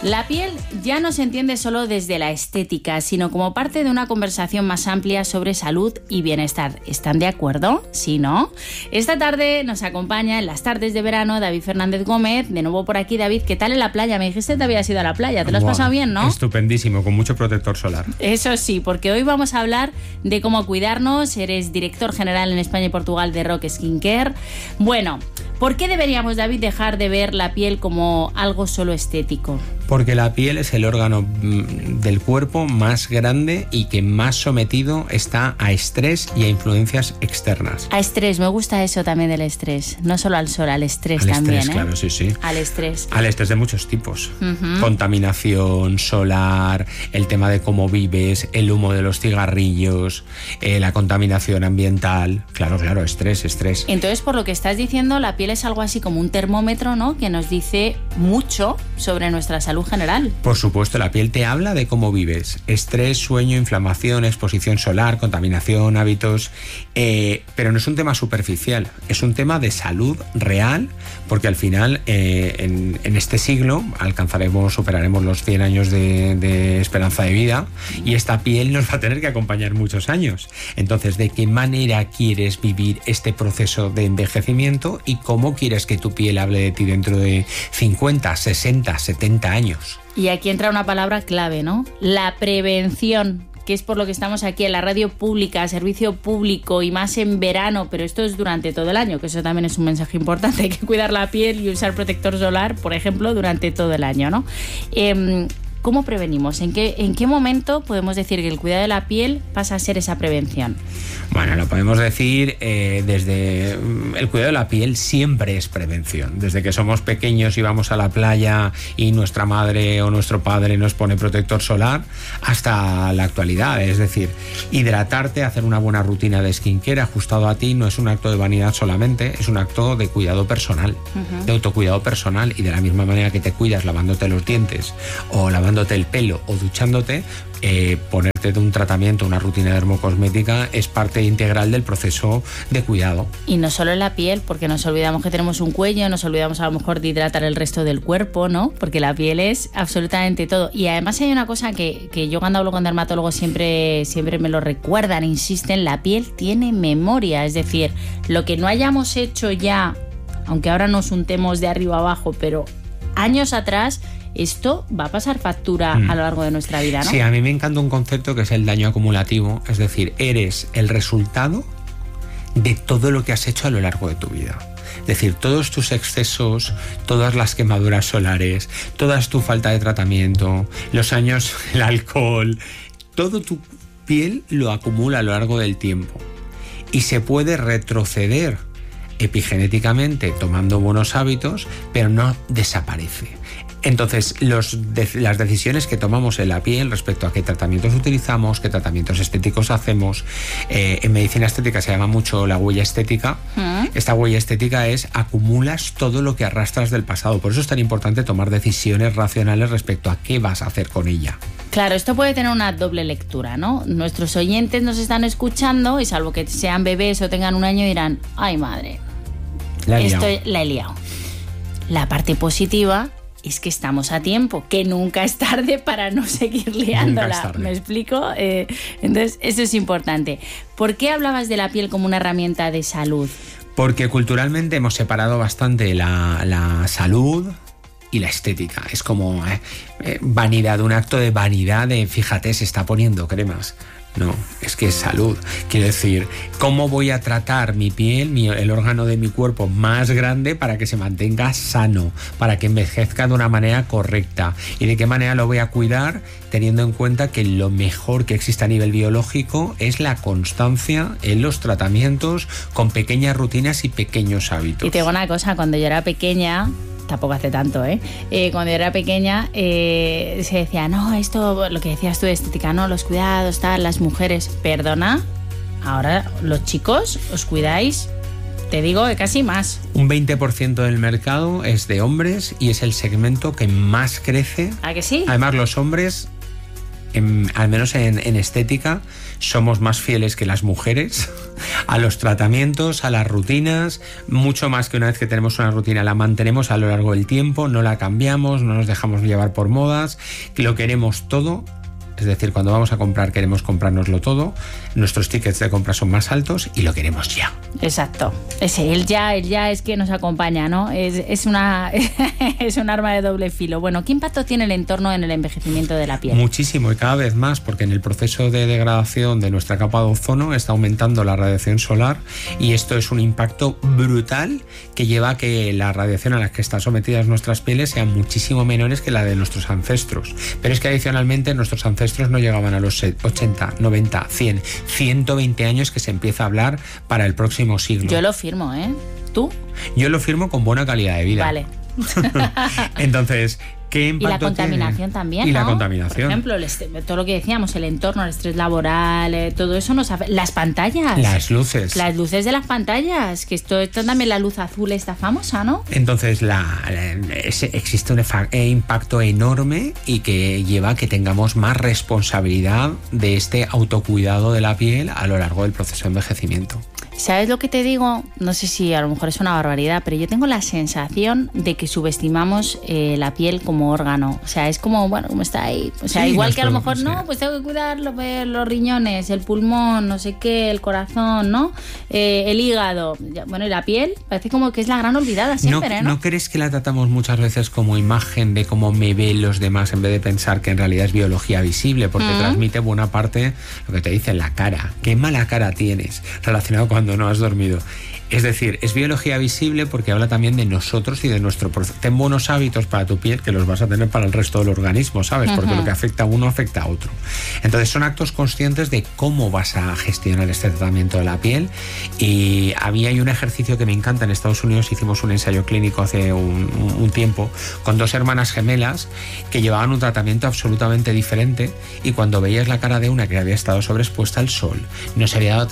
La piel ya no se entiende solo desde la estética, sino como parte de una conversación más amplia sobre salud y bienestar. ¿Están de acuerdo? ¿Sí, no? Esta tarde nos acompaña en las tardes de verano David Fernández Gómez. De nuevo por aquí, David, ¿qué tal en la playa? Me dijiste que te habías ido a la playa. ¿Te lo has pasado bien, no? Estupendísimo, con mucho protector solar. Eso sí, porque hoy vamos a hablar de cómo cuidarnos. Eres director general en España y Portugal de Rock Skincare. Bueno, ¿por qué deberíamos, David, dejar de ver la piel como algo solo estético? Porque la piel es el órgano del cuerpo más grande y que más sometido está a estrés y a influencias externas. A estrés, me gusta eso también del estrés. No solo al sol, al estrés también. Al estrés, claro, sí, sí. Al estrés. Al estrés de muchos tipos. Contaminación solar, el tema de cómo vives, el humo de los cigarrillos, la contaminación ambiental. Claro, estrés. Entonces, por lo que estás diciendo, la piel es algo así como un termómetro, ¿no? Que nos dice mucho sobre nuestra salud general. Por supuesto, la piel te habla de cómo vives. Estrés, sueño, inflamación, exposición solar, contaminación, hábitos. Pero no es un tema superficial, es un tema de salud real, porque al final, en este siglo, superaremos los 100 años de esperanza de vida y esta piel nos va a tener que acompañar muchos años. Entonces, ¿de qué manera quieres vivir este proceso de envejecimiento y cómo quieres que tu piel hable de ti dentro de 50, 60, 70 años? Y aquí entra una palabra clave, ¿no? La prevención, que es por lo que estamos aquí en la radio pública, servicio público y más en verano, pero esto es durante todo el año, que eso también es un mensaje importante. Hay que cuidar la piel y usar protector solar, por ejemplo, durante todo el año, ¿no? ¿Cómo prevenimos? ¿En qué momento podemos decir que el cuidado de la piel pasa a ser esa prevención? Bueno, lo podemos decir desde el cuidado de la piel siempre es prevención. Desde que somos pequeños y vamos a la playa y nuestra madre o nuestro padre nos pone protector solar hasta la actualidad. Es decir, hidratarte, hacer una buena rutina de skincare ajustado a ti no es un acto de vanidad solamente, es un acto de cuidado personal, de autocuidado personal, y de la misma manera que te cuidas lavándote los dientes o lavándote el pelo o duchándote, ponerte de un tratamiento, una rutina dermocosmética es parte integral del proceso de cuidado. Y no solo en la piel, porque nos olvidamos que tenemos un cuello, nos olvidamos a lo mejor de hidratar el resto del cuerpo, ¿no? Porque la piel es absolutamente todo. Y además hay una cosa que yo cuando hablo con dermatólogos siempre me lo recuerdan, insisten: la piel tiene memoria, es decir, lo que no hayamos hecho ya, aunque ahora nos untemos de arriba abajo, pero años atrás, esto va a pasar factura a lo largo de nuestra vida, ¿no? Sí, a mí me encanta un concepto que es el daño acumulativo, es decir, eres el resultado de todo lo que has hecho a lo largo de tu vida. Es decir, todos tus excesos, todas las quemaduras solares, toda tu falta de tratamiento, los años, el alcohol, todo tu piel lo acumula a lo largo del tiempo y se puede retroceder epigenéticamente tomando buenos hábitos, pero no desaparece. Entonces, las decisiones que tomamos en la piel respecto a qué tratamientos utilizamos, qué tratamientos estéticos hacemos, en medicina estética se llama mucho la huella estética. Esta huella estética es acumulas todo lo que arrastras del pasado. Por eso es tan importante tomar decisiones racionales respecto a qué vas a hacer con ella. Claro, esto puede tener una doble lectura, ¿no? Nuestros oyentes nos están escuchando y salvo que sean bebés o tengan un año dirán: ¡ay, madre! La he liado. La parte positiva es que estamos a tiempo, que nunca es tarde para no seguir liándola. ¿Me explico? Entonces, eso es importante. ¿Por qué hablabas de la piel como una herramienta de salud? Porque culturalmente hemos separado bastante la salud y la estética. Es como vanidad, un acto de vanidad de fíjate, se está poniendo cremas. No, es que es salud. Quiero decir, ¿cómo voy a tratar mi piel, el órgano de mi cuerpo más grande, para que se mantenga sano, para que envejezca de una manera correcta? ¿Y de qué manera lo voy a cuidar? Teniendo en cuenta que lo mejor que existe a nivel biológico es la constancia en los tratamientos con pequeñas rutinas y pequeños hábitos. Y te digo una cosa, cuando yo era pequeña, tampoco hace tanto, cuando yo era pequeña se decía, no, esto, lo que decías tú de estética, no, los cuidados, tal, las mujeres, perdona, ahora los chicos os cuidáis, te digo que casi más. Un 20% del mercado es de hombres y es el segmento que más crece. ¿A que sí? Además, los hombres al menos en estética, somos más fieles que las mujeres a los tratamientos, a las rutinas, mucho más que una vez que tenemos una rutina, la mantenemos a lo largo del tiempo, no la cambiamos, no nos dejamos llevar por modas, lo queremos todo. Es decir, cuando vamos a comprar queremos comprárnoslo todo, nuestros tickets de compra son más altos y lo queremos ya. Exacto. El ya es que nos acompaña, ¿no? Es un arma de doble filo. Bueno, ¿qué impacto tiene el entorno en el envejecimiento de la piel? Muchísimo, y cada vez más, porque en el proceso de degradación de nuestra capa de ozono está aumentando la radiación solar, y esto es un impacto brutal que lleva a que la radiación a la que están sometidas nuestras pieles sean muchísimo menores que la de nuestros ancestros. Pero es que adicionalmente nuestros ancestros no llegaban a los 80, 90, 100, 120 años que se empieza a hablar para el próximo siglo. Yo lo firmo, ¿eh? ¿Tú? Yo lo firmo con buena calidad de vida. Vale. Entonces, ¿qué impacto tiene? Y la contaminación tiene? también, Y ¿no? la contaminación. Por ejemplo, todo lo que decíamos, el entorno, el estrés laboral, todo eso nos afecta. Las pantallas. Las luces. Las luces de las pantallas, que esto también, la luz azul está famosa, ¿no? Entonces, existe un impacto enorme y que lleva a que tengamos más responsabilidad de este autocuidado de la piel a lo largo del proceso de envejecimiento. ¿Sabes lo que te digo? No sé si a lo mejor es una barbaridad, pero yo tengo la sensación de que subestimamos la piel como órgano. O sea, es como, bueno, como está ahí. O sea, sí, igual que a lo mejor, sí, no, pues tengo que cuidar los riñones, el pulmón, no sé qué, el corazón, ¿no? El hígado. Bueno, y la piel parece como que es la gran olvidada siempre, ¿no? ¿No crees que la tratamos muchas veces como imagen de cómo me ven los demás, en vez de pensar que en realidad es biología visible? Porque transmite buena parte lo que te dice la cara. ¿Qué mala cara tienes relacionado cuando no has dormido? Es decir, es biología visible porque habla también de nosotros y de nuestro proceso. Ten buenos hábitos para tu piel que los vas a tener para el resto del organismo, ¿sabes? Porque lo que afecta a uno afecta a otro. Entonces son actos conscientes de cómo vas a gestionar este tratamiento de la piel. Y a mí hay un ejercicio que me encanta. En Estados Unidos hicimos un ensayo clínico hace un tiempo con dos hermanas gemelas que llevaban un tratamiento absolutamente diferente, y cuando veías la cara de una que había estado sobreexpuesta al sol, no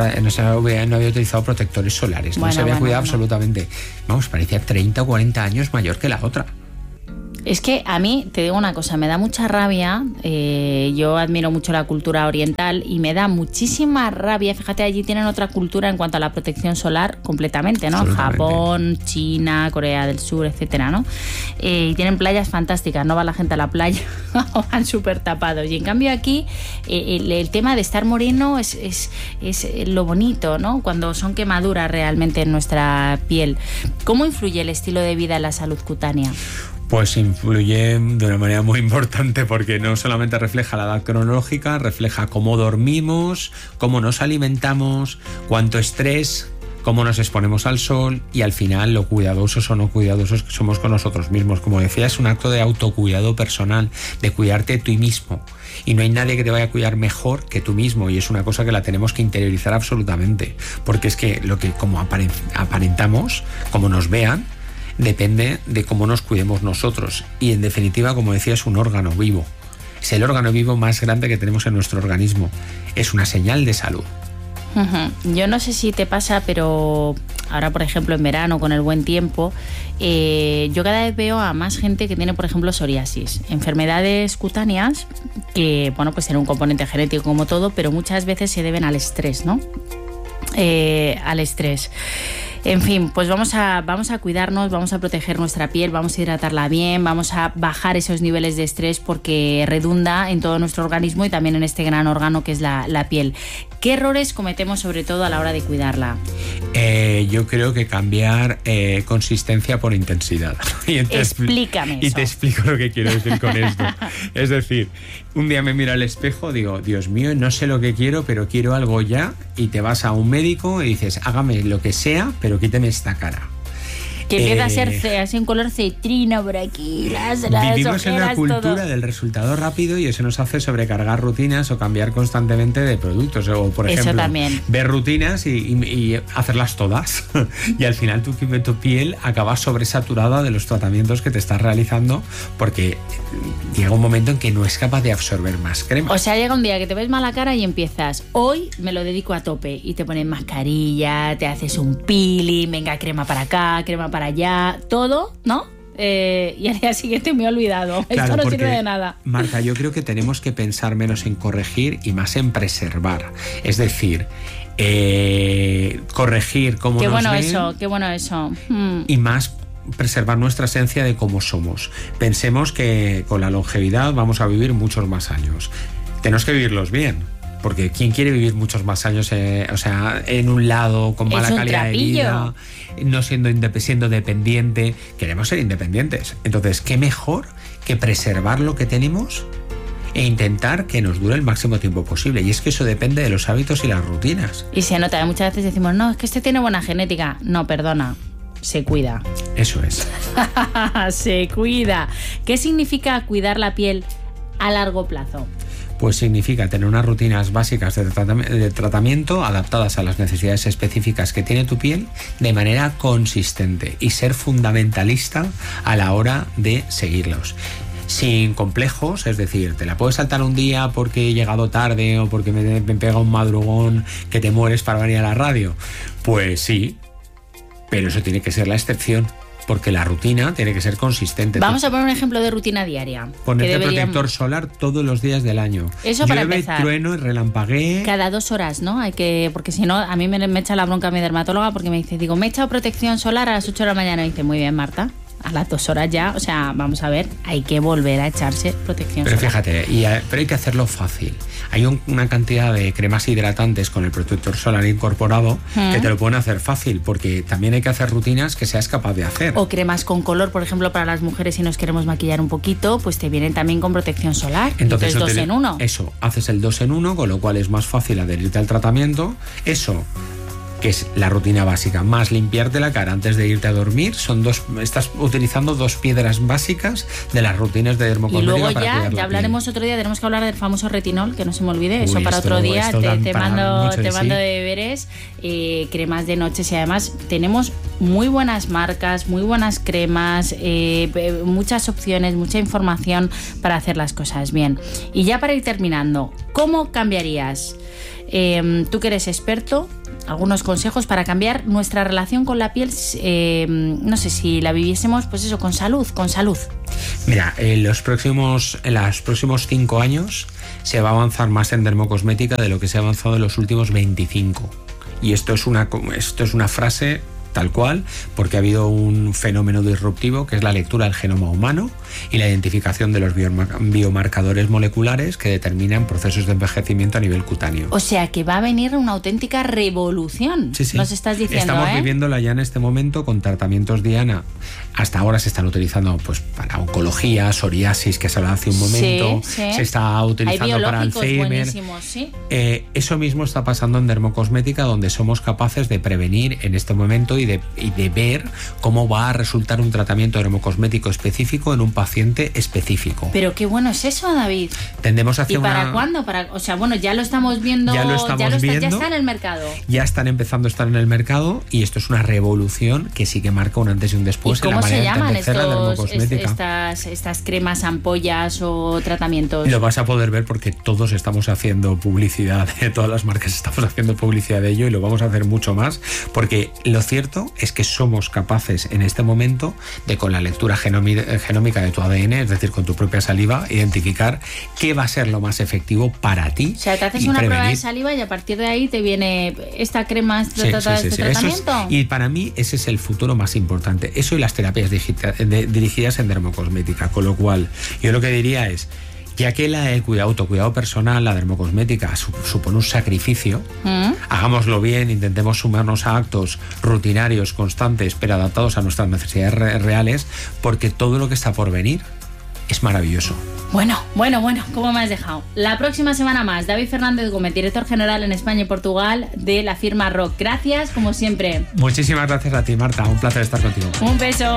había utilizado protectores solares, no se había cuidado absolutamente. Vamos, parecía 30 o 40 años mayor que la otra. Es que a mí, te digo una cosa, me da mucha rabia. Yo admiro mucho la cultura oriental y me da muchísima rabia. Fíjate, allí tienen otra cultura en cuanto a la protección solar completamente, ¿no? Japón, China, Corea del Sur, etcétera, ¿no? Y tienen playas fantásticas, no va la gente a la playa o van súper tapados. Y en cambio aquí el tema de estar moreno es lo bonito, ¿no? Cuando son quemaduras realmente en nuestra piel. ¿Cómo influye el estilo de vida en la salud cutánea? Pues influye de una manera muy importante, porque no solamente refleja la edad cronológica, refleja cómo dormimos, cómo nos alimentamos, cuánto estrés, cómo nos exponemos al sol, y al final lo cuidadosos o no cuidadosos que somos con nosotros mismos. Como decía, es un acto de autocuidado personal, de cuidarte tú mismo. Y no hay nadie que te vaya a cuidar mejor que tú mismo, y es una cosa que la tenemos que interiorizar absolutamente, porque es que lo que como aparentamos, como nos vean, depende de cómo nos cuidemos nosotros. Y en definitiva, como decía, es un órgano vivo. Es el órgano vivo más grande que tenemos en nuestro organismo. Es una señal de salud. Yo no sé si te pasa, pero ahora, por ejemplo, en verano, con el buen tiempo, yo cada vez veo a más gente que tiene, por ejemplo, psoriasis, enfermedades cutáneas que, bueno, pues tienen un componente genético como todo, pero muchas veces se deben al estrés, ¿no? Al estrés. En fin, pues vamos a cuidarnos, vamos a proteger nuestra piel, vamos a hidratarla bien, vamos a bajar esos niveles de estrés, porque redunda en todo nuestro organismo y también en este gran órgano que es la piel. ¿Qué errores cometemos sobre todo a la hora de cuidarla? Yo creo que cambiar consistencia por intensidad. Explícame eso. Y te explico lo que quiero decir con esto. Es decir, un día me miro al espejo, digo, Dios mío, no sé lo que quiero, pero quiero algo ya, y te vas a un médico y dices, hágame lo que sea, pero quíteme esta cara. Que empieza a ser así un color cetrino por aquí, vivimos en una cultura del resultado rápido, y eso nos hace sobrecargar rutinas o cambiar constantemente de productos, o por ejemplo ver rutinas y hacerlas todas y al final tu piel acaba sobresaturada de los tratamientos que te estás realizando, porque llega un momento en que no es capaz de absorber más crema. O sea, llega un día que te ves mala cara y empiezas, hoy me lo dedico a tope, y te pones mascarilla, te haces un peeling, venga, crema para acá, crema para allá, todo, ¿no? y al día siguiente me he olvidado. Claro, esto no porque, sirve de nada. Marta, yo creo que tenemos que pensar menos en corregir y más en preservar. Es decir, corregir cómo qué nos bueno ven, eso, qué bueno eso. y más preservar nuestra esencia de cómo somos. Pensemos que con la longevidad vamos a vivir muchos más años. Tenemos que vivirlos bien, porque ¿quién quiere vivir muchos más años en un lado, con mala calidad de vida, no siendo dependiente? Queremos ser independientes. Entonces, ¿qué mejor que preservar lo que tenemos e intentar que nos dure el máximo tiempo posible? Y es que eso depende de los hábitos y las rutinas. Y se nota, muchas veces decimos, no, es que este tiene buena genética. No, perdona, se cuida. Eso es. Se cuida. ¿Qué significa cuidar la piel a largo plazo? Pues significa tener unas rutinas básicas de tratamiento adaptadas a las necesidades específicas que tiene tu piel de manera consistente y ser fundamentalista a la hora de seguirlos. Sin complejos, es decir, te la puedes saltar un día porque he llegado tarde o porque me pega un madrugón que te mueres para venir a la radio. Pues sí, pero eso tiene que ser la excepción, porque la rutina tiene que ser consistente. Vamos a poner un ejemplo de rutina diaria. Ponerte protector solar todos los días del año. Eso para llueve, empezar. Trueno y relampaguee. Cada 2 horas, ¿no? Porque si no, a mí me echa la bronca mi dermatóloga porque me dice, me he echado protección solar a las 8 de la mañana. Y dice, muy bien, Marta. A las 2 horas ya, o sea, vamos a ver, hay que volver a echarse protección solar. Pero fíjate, pero hay que hacerlo fácil. Hay una cantidad de cremas hidratantes con el protector solar incorporado que te lo pueden hacer fácil, porque también hay que hacer rutinas que seas capaz de hacer. O cremas con color, por ejemplo, para las mujeres si nos queremos maquillar un poquito, pues te vienen también con protección solar. Entonces 2 en 1. Eso, haces el 2 en 1, con lo cual es más fácil adherirte al tratamiento. Eso, que es la rutina básica, más limpiarte la cara antes de irte a dormir, estás utilizando 2 piedras básicas de las rutinas de dermocosmética. Y luego ya hablaremos otro día, tenemos que hablar del famoso retinol, que no se me olvide, eso para otro día, te mando deberes, cremas de noches, y además tenemos muy buenas marcas, muy buenas cremas, muchas opciones, mucha información para hacer las cosas bien. Y ya para ir terminando, ¿cómo cambiarías? Tú que eres experto, algunos consejos para cambiar nuestra relación con la piel, no sé, si la viviésemos, pues eso, con salud. Mira, en los próximos 5 años se va a avanzar más en dermocosmética de lo que se ha avanzado en los últimos 25. Y esto es una frase tal cual, porque ha habido un fenómeno disruptivo que es la lectura del genoma humano y la identificación de los biomarcadores moleculares que determinan procesos de envejecimiento a nivel cutáneo. O sea que va a venir una auténtica revolución. Sí. Nos estás diciendo, estamos viviéndola ya en este momento con tratamientos Diana. Hasta ahora se están utilizando pues para oncología, psoriasis, que se hablaba hace un momento. Se está utilizando para Alzheimer. ¿Sí? Eso mismo está pasando en dermocosmética, donde somos capaces de prevenir en este momento y de ver cómo va a resultar un tratamiento dermocosmético específico en un paciente específico. Pero qué bueno es eso, David. Tendemos hacia ¿Y para cuándo? O sea, bueno, ya lo estamos viendo. Ya está en el mercado. Ya están empezando a estar en el mercado, y esto es una revolución que sí que marca un antes y un después en la manera de entenderse la dermocosmética. Estas cremas, ampollas o tratamientos? Lo vas a poder ver porque todos estamos haciendo publicidad, todas las marcas estamos haciendo publicidad de ello, y lo vamos a hacer mucho más, porque lo cierto es que somos capaces en este momento de, con la lectura genómica de tu ADN, es decir, con tu propia saliva, identificar qué va a ser lo más efectivo para ti. O sea, te haces una prueba de saliva y a partir de ahí te viene esta crema, este tratamiento. Y para mí ese es el futuro más importante. Eso y las terapias dirigidas en dermocosmética. Con lo cual, yo lo que diría es, ya que el autocuidado personal, la dermocosmética, supone un sacrificio, hagámoslo bien, intentemos sumarnos a actos rutinarios, constantes, pero adaptados a nuestras necesidades reales, porque todo lo que está por venir es maravilloso. Bueno, ¿cómo me has dejado? La próxima semana más, David Fernández Gómez, director general en España y Portugal de la firma ROC. Gracias, como siempre. Muchísimas gracias a ti, Marta. Un placer estar contigo. Un beso.